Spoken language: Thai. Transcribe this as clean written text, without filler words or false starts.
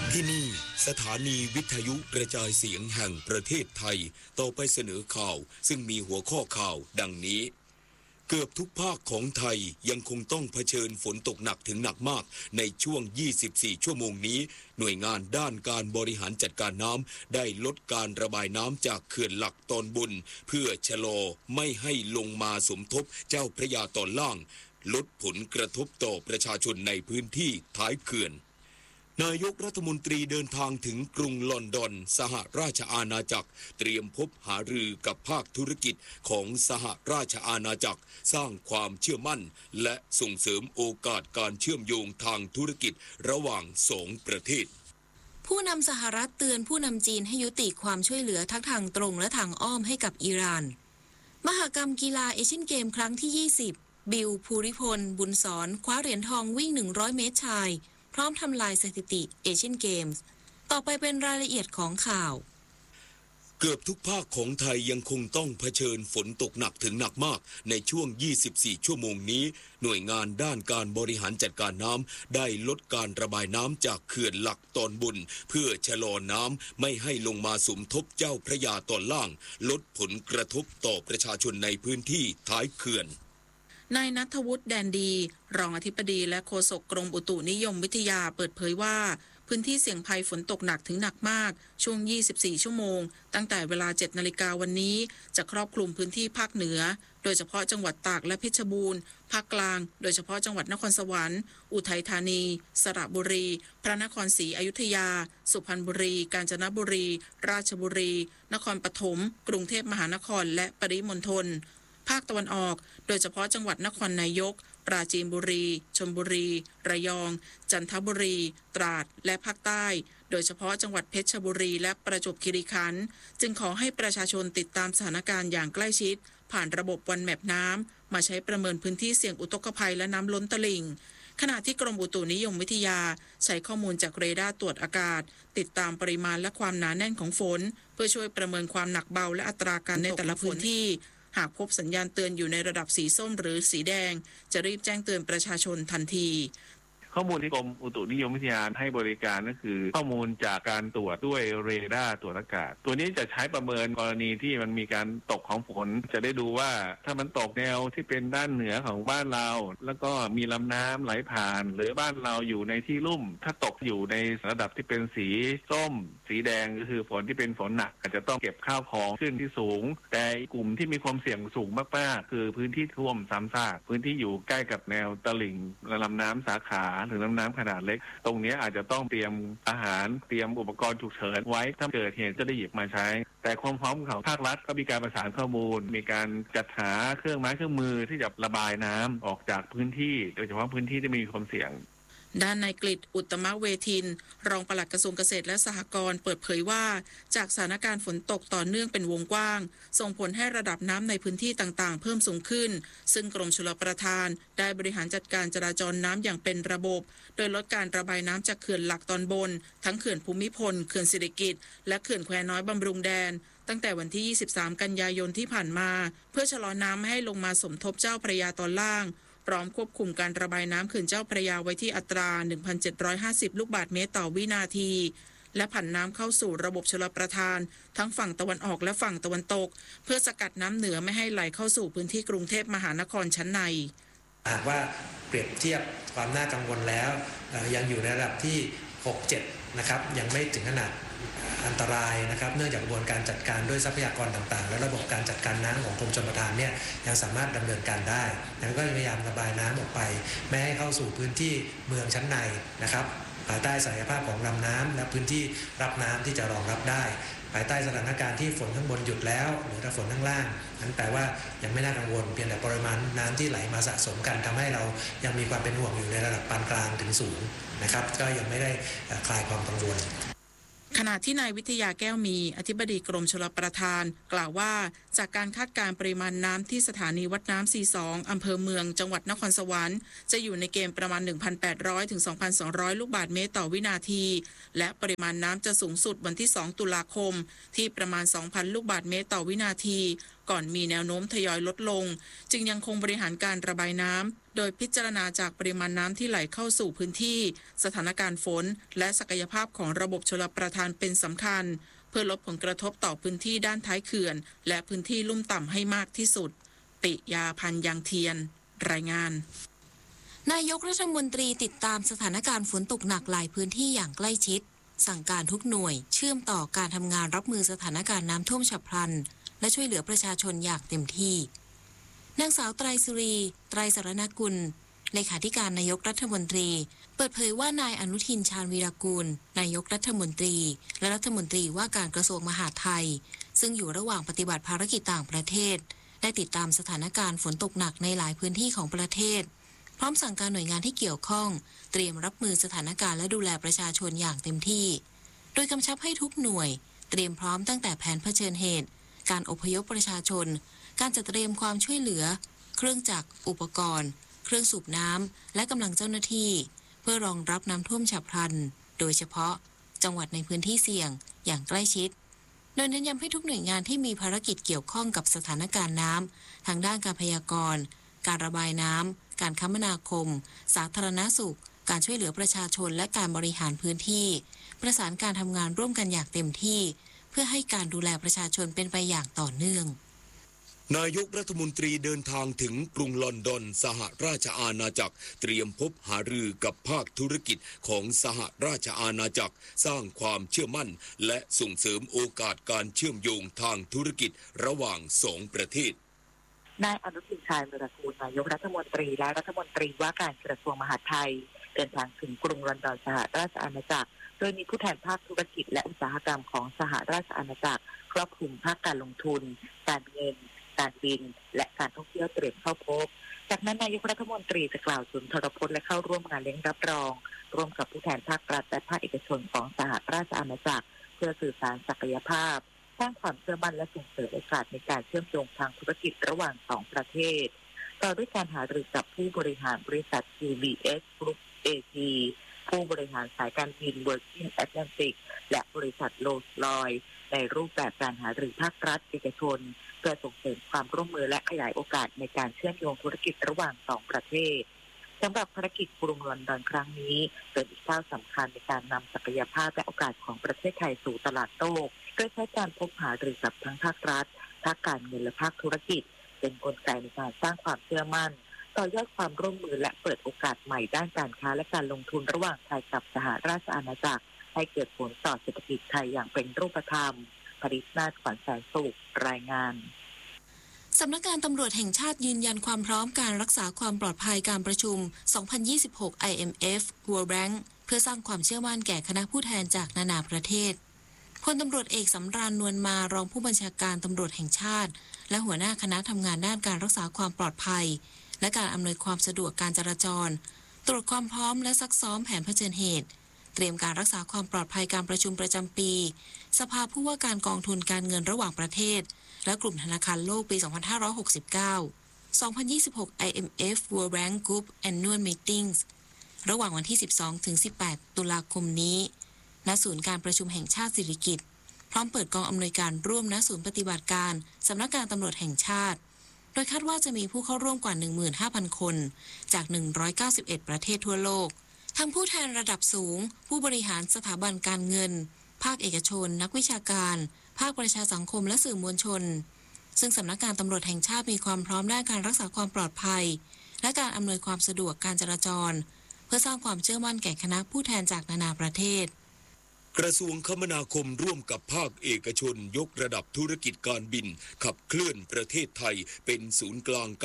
ที่นี่สถานีวิทยุกระจายเสียงแห่งประเทศไทยต่อไปเสนอข่าวซึ่งมีหัวข้อข่าวดังนี้เกือบทุกภาคของไทยยังคงต้องเผชิญฝนตกหนักถึงหนักมากในช่วง24ชั่วโมงนี้หน่วยงานด้านการบริหารจัดการน้ำได้ลดการระบายน้ำจากเขื่อนหลักตอนบนเพื่อชะลอไม่ให้ลงมาสมทบเจ้าพระยาตอนล่างลดผลกระทบต่อประชาชนในพื้นที่ท้ายเขื่อนนายกรัฐมนตรีเดินทางถึงกรุงลอนดอนสหราชอาณาจักรเตรียมพบหารือกับภาคธุรกิจของสหราชอาณาจักรสร้างความเชื่อมั่นและส่งเสริมโอกาสการเชื่อมโยงทางธุรกิจระหว่างสองประเทศผู้นำสหรัฐเตือนผู้นำจีนให้ยุติความช่วยเหลือทั้งทางตรงและทางอ้อมให้กับอิหร่านมหกรรมกีฬาเอเชียนเกมครั้งที่20บิลภูริพลบุญสอนคว้าเหรียญทองวิ่ง100เมตรชายพร้อมทำลายสถิติเอเชียนเกมส์ต่อไปเป็นรายละเอียดของข่าวเกือบทุกภาคของไทยยังคงต้องเผชิญฝนตกหนักถึงหนักมากในช่วง24ชั่วโมงนี้หน่วยงานด้านการบริหารจัดการน้ำได้ลดการระบายน้ำจากเขื่อนหลักตอนบนเพื่อชะลอน้ำไม่ให้ลงมาสมทบเจ้าพระยาตอนล่างลดผลกระทบต่อประชาชนในพื้นที่ท้ายเขื่อนนายณัฐวุฒิแดนดีรองอธิบดีและโฆษกกรมอุตุนิยมวิทยาเปิดเผยว่าพื้นที่เสี่ยงภัยฝนตกหนักถึงหนักมากช่วง24ชั่วโมงตั้งแต่เวลา 7 นาฬิกาวันนี้จะครอบคลุมพื้นที่ภาคเหนือโดยเฉพาะจังหวัดตากและเพชรบูรณ์ภาคกลางโดยเฉพาะจังหวัดนครสวรรค์อุทัยธานีสระบุรีพระนครศรีอยุธยาสุพรรณบุรีกาญจนบุรีราชบุรีนครปฐมกรุงเทพมหานครและปริมณฑลภาคตะวันออกโดยเฉพาะจังหวัดนครนายกปราจีนบุรีชลบุรีระยองจันทบุรีตราดและภาคใต้โดยเฉพาะจังหวัดเพชรบุรีและประจวบคีรีขันธ์จึงขอให้ประชาชนติดตามสถานการณ์อย่างใกล้ชิดผ่านระบบวันแมปน้ำมาใช้ประเมินพื้นที่เสี่ยงอุทกภัยและน้ำล้นตลิ่งขณะที่กรมอุตุนิยมวิทยาใช้ข้อมูลจากเรดาร์ตรวจอากาศติดตามปริมาณและความหนาแน่นของฝนเพื่อช่วยประเมินความหนักเบาและอัตราการในแต่ละพื้นที่หากพบสัญญาณเตือนอยู่ในระดับสีส้มหรือสีแดงจะรีบแจ้งเตือนประชาชนทันทีข้อมูลที่กรมอุตุนิยมวิทยาให้บริการก็คือข้อมูลจากการตรวจด้วยเรดาร์ตรวจอากาศตัวนี้จะใช้ประเมินกรณีที่มันมีการตกของฝนจะได้ดูว่าถ้ามันตกแนวที่เป็นด้านเหนือของบ้านเราแล้วก็มีลำน้ำไหลผ่านหรือบ้านเราอยู่ในที่ลุ่มถ้าตกอยู่ในระดับที่เป็นสีส้มสีแดงก็คือฝนที่เป็นฝนหนักอาจจะต้องเก็บข้าวของขึ้นที่สูงแต่กลุ่มที่มีความเสี่ยงสูงมากๆคือพื้นที่ท่วมซ้ำซากพื้นที่อยู่ใกล้กับแนวตลิ่งลำน้ำสาขาหรือลำน้ำขนาดเล็กตรงนี้อาจจะต้องเตรียมอาหารเตรียมอุปกรณ์ฉุกเฉินไว้ถ้าเกิดเหตุจะได้หยิบมาใช้แต่ความพร้อมของภาครัฐก็มีการประสานข้อมูลมีการจัดหาเครื่องไม้เครื่องมือที่จะระบายน้ำออกจากพื้นที่โดยเฉพาะพื้นที่ที่มีความเสี่ยงด้านนายกฤษอุตตมเวทินรองปลัดกระทรวงเกษตรและสหกรณ์เปิดเผยว่าจากสถานการณ์ฝนตกต่อเนื่องเป็นวงกว้างส่งผลให้ระดับน้ำในพื้นที่ต่างๆเพิ่มสูงขึ้นซึ่งกรมชลประทานได้บริหารจัดการจราจรน้ำอย่างเป็นระบบโดยลดการระบายน้ำจากเขื่อนหลักตอนบนทั้งเขื่อนภูมิพลเขื่อนสิริกิติ์และเขื่อนแควน้อยบำรุงแดนตั้งแต่วันที่23กันยายนที่ผ่านมาเพื่อชะลอน้ำไม่ให้ลงมาสมทบเจ้าพระยาตอนล่างพร้อมควบคุมการระบายน้ำเขื่อนเจ้าพระยาไว้ที่อัตรา 1,750 ลูกบาศก์เมตรต่อวินาทีและผันน้ำเข้าสู่ระบบชลประทานทั้งฝั่งตะวันออกและฝั่งตะวันตกเพื่อสกัดน้ำเหนือไม่ให้ไหลเข้าสู่พื้นที่กรุงเทพมหานครชั้นในหากว่าเปรียบเทียบความน่ากังวลแล้วยังอยู่ในระดับที่ 6-7 นะครับยังไม่ถึงขนาดอันตรายนะครับเนื่องจากกระบวนการจัดการด้วยทรัพยากรต่างๆและระบบการจัดการน้ำของกรมชลประทานเนี่ยยังสามารถดำเนินการได้แล้วก็พยายามระบายน้ำออกไปไม่ให้เข้าสู่พื้นที่เมืองชั้นในนะครับภายใต้ศักยภาพของลำน้ำและพื้นที่รับน้ำที่จะรองรับได้ภายใต้สถานการณ์ที่ฝนข้างบนหยุดแล้วหรือถ้าฝนข้างล่างนั้นแปลว่ายังไม่น่ากังวลเพียงแต่ปริมาณน้ำที่ไหลมาสะสมกันทำให้เรายังมีความเป็นห่วงอยู่ในระดับปานกลางถึงสูงนะครับก็ยังไม่ได้คลายความกังวลขณะที่นายวิทยาแก้วมีอธิบดีกรมชลประทานกล่าวว่าจากการคาดการณ์ปริมาณน้ำที่สถานีวัดน้ำ42อำเภอเมืองจังหวัดนครสวรรค์จะอยู่ในเกณฑ์ประมาณ 1,800 ถึง 2,200 ลูกบาศก์เมตรต่อวินาทีและปริมาณน้ำจะสูงสุดวันที่2ตุลาคมที่ประมาณ 2,000 ลูกบาศก์เมตรต่อวินาทีก่อนมีแนวโน้มทยอยลดลงจึงยังคงบริหารการระบายน้ำโดยพิจารณาจากปริมาณน้ำที่ไหลเข้าสู่พื้นที่สถานการณ์ฝนและศักยภาพของระบบชลประทานเป็นสำคัญเพื่อลดผลกระทบต่อพื้นที่ด้านท้ายเขื่อนและพื้นที่ลุ่มต่ำให้มากที่สุดปิยาพันธ์ยังเทียนรายงานนายกรัฐมนตรีติดตามสถานการณ์ฝนตกหนักหลายพื้นที่อย่างใกล้ชิดสั่งการทุกหน่วยเชื่อมต่อการทำงานรับมือสถานการณ์น้ำท่วมฉับพลันและช่วยเหลือประชาชนอย่างเต็มที่นางสาวไตรสุรีไตรสรณกุลเลขาธิการนายกรัฐมนตรีเปิดเผยว่านายอนุทินชาญวีรกูลนายกรัฐมนตรีและรัฐมนตรีว่าการกระทรวงมหาดไทยซึ่งอยู่ระหว่างปฏิบัติภารกิจต่างประเทศได้ติดตามสถานการณ์ฝนตกหนักในหลายพื้นที่ของประเทศพร้อมสั่งการหน่วยงานที่เกี่ยวข้องเตรียมรับมือสถานการณ์และดูแลประชาชนอย่างเต็มที่โดยกำชับให้ทุกหน่วยเตรียมพร้อมตั้งแต่แผนเผชิญเหตุการอพยพประชาชนการจัดเตรียมความช่วยเหลือเครื่องจักรอุปกรณ์เครื่องสูบน้ำและกำลังเจ้าหน้าที่เพื่อรองรับน้ำท่วมฉับพลันโดยเฉพาะจังหวัดในพื้นที่เสี่ยงอย่างใกล้ชิดโดยเน้นย้ำให้ทุกหน่วยงานที่มีภารกิจเกี่ยวข้องกับสถานการณ์น้ำทางด้านการพยากรณ์การระบายน้ำการคมนาคมสาธารณสุขการช่วยเหลือประชาชนและการบริหารพื้นที่ประสานการทำงานร่วมกันอย่างเต็มที่เพื่อให้การดูแลประชาชนเป็นไปอย่างต่อเนื่องนายกรัฐมนตรีเดินทางถึงกรุงลอนดอนสหราชอาณาจักรเตรียมพบหารือกับภาคธุรกิจของสหราชอาณาจักรสร้างความเชื่อมั่นและส่งเสริมโอกาสการเชื่อมโยงทางธุรกิจระหว่างสองประเทศนายอนุทินชาญวีรกูลนายกรัฐมนตรีและรัฐมนตรีว่าการกระทรวงมหาดไทยเดินทางถึงกรุงลอนดอนสหราชอาณาจักรโดยมีผู้แทนภาคธุรกิจและอุตสาหกรรมของสหราชอาณาจักรครอบคลุมภาคการลงทุนการเงินการบินและการท่องเที่ยวเตรียมเข้าพบจากนั้นนายกรัฐมนตรีจะกล่าวสุนทรพจน์และเข้าร่วมงานเลี้ยงรับรองร่วมกับผู้แทนภาครัฐและภาคเอกชนของสหราชอาณาจักรเพื่อสื่อสารศักยภาพสร้างความเชื่อมั่นและส่งเสริมโอกาสในการเชื่อมโยงทางธุรกิจระหว่างสองประเทศต่อด้วยการหารือกับผู้บริหารบริษัท UBS Group AG ผู้บริหารสายการบิน Virgin Atlantic และบริษัท Rolls-Royce ในรูปแบบการหารือภาครัฐเอกชนเพื่อส่งเสริมความร่วมมือและขยายโอกาสในการเชื่อมโยงธุรกิจระหว่างสองประเทศสำหรับภารกิจกรุงลอนดอนครั้งนี้เป็นอีกก้าวสำคัญในการนำศักยภาพและโอกาสของประเทศไทยสู่ตลาดโลกโดยใช้การพบหารือกับทั้งภาครัฐภาคการเงินและภาคธุรกิจเป็นกลไกในการสร้างความเชื่อมั่นต่อยอดความร่วมมือและเปิดโอกาสใหม่ด้านการค้าและการลงทุนระหว่างไทยกับสหราชอาณาจักรให้เกิดผลต่อเศรษฐกิจไทยอย่างเป็นรูปธรรมปริศนาถขวัญแสนสุขรายงานสำนักงานตำรวจแห่งชาติยืนยันความพร้อมการรักษาความปลอดภัยการประชุม 2026 IMF World Bank เพื่อสร้างความเชื่อมั่นแก่คณะผู้แทนจากนานาประเทศพลตำรวจเอกสำราญนวลมารองผู้บัญชาการตำรวจแห่งชาติและหัวหน้าคณะทำงานด้านการรักษาความปลอดภัยและการอำนวยความสะดวกการจราจรตรวจความพร้อมและซักซ้อมแผนเผชิญเหตุเตรียมการรักษาความปลอดภัยการประชุมประจำปีสภาผู้ว่าการกองทุนการเงินระหว่างประเทศและกลุ่มธนาคารโลกปี 2569 2026 IMF World Bank Group Annual Meetings ระหว่างวันที่ 12-18 ตุลาคมนี้ณศูนย์การประชุมแห่งชาติสิริกิติ์พร้อมเปิดกองอำนวยการร่วมณศูนย์ปฏิบัติการสำนักงานตำรวจแห่งชาติโดยคาดว่าจะมีผู้เข้าร่วมกว่า 15,000 คนจาก 191 ประเทศทั่วโลกทั้งผู้แทนระดับสูงผู้บริหารสถาบันการเงินภาคเอกชนนักวิชาการภาคประชาสังคมและสื่อมวลชนซึ่งสำนักงานตำรวจแห่งชาติมีความพร้อมด้านการรักษาความปลอดภัยและการอำนวยความสะดวกการจราจรเพื่อสร้างความเชื่อมั่นแก่คณะผู้แทนจากนานาประเทศกระทรวงคมนาคมร่วมกับภาคเอกชนยกระดับธุรกิจการบินขับเคลื่อนประเทศไทยเป็นศูนย์กลาง